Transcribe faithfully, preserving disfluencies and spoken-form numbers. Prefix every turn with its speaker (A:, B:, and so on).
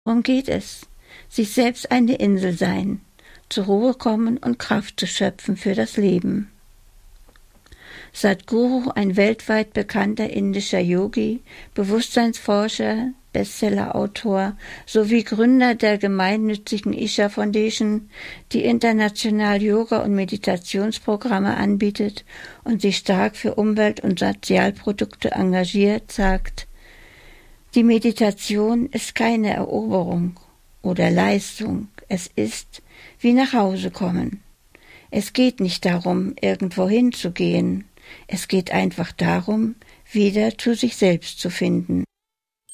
A: Darum geht es, sich selbst eine Insel sein, zur Ruhe kommen und Kraft zu schöpfen für das Leben. Sadhguru, ein weltweit bekannter indischer Yogi, Bewusstseinsforscher, Bestsellerautor sowie Gründer der gemeinnützigen Isha Foundation, die international Yoga- und Meditationsprogramme anbietet und sich stark für Umwelt- und Sozialprodukte engagiert, sagt: Die Meditation ist keine Eroberung oder Leistung, es ist wie nach Hause kommen. Es geht nicht darum, irgendwo hinzugehen, es geht einfach darum, wieder zu sich selbst zu finden.